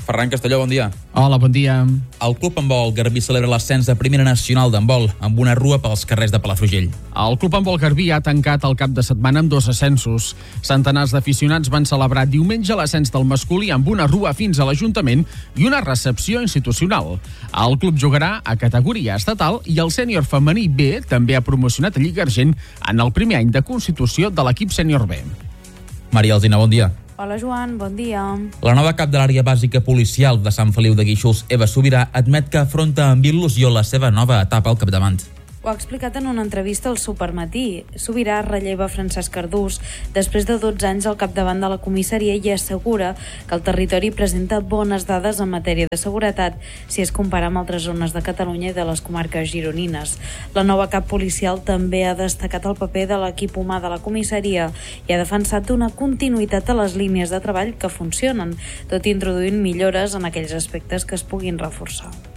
Ferran Castelló, bon dia. Hola, bon dia. El Club Handbol Garbí celebra l'ascens a Primera Nacional d'handbol amb una rua pels carrers de Palafrugell. El Club Handbol Garbí ha tancat el cap de setmana amb 2 ascensos. Centenars d'aficionats van celebrar diumenge l'ascens del masculí amb una rua fins a l'Ajuntament i una recepció institucional. El club jugarà a categoria estatal i el sènior femení B també ha promocionat a Lliga Argent en el primer any de constitució de l'equip sènior B. Maria Alsina, bon dia. Hola Joan, bon dia. La nova cap de l'àrea bàsica policial de Sant Feliu de Guíxols, Eva Sobirà, admet que afronta amb il·lusió la seva nova etapa al capdavant. Ho ha explicat en una entrevista al Supermatí. Sobirà relleva Francesc Cardús després de 12 anys al capdavant de la comissaria i assegura que el territori presenta bones dades en matèria de seguretat si es compara amb altres zones de Catalunya i de les comarques gironines. La nova cap policial també ha destacat el paper de l'equip humà de la comissaria i ha defensat una continuïtat a les línies de treball que funcionen, tot introduint millores en aquells aspectes que es puguin reforçar.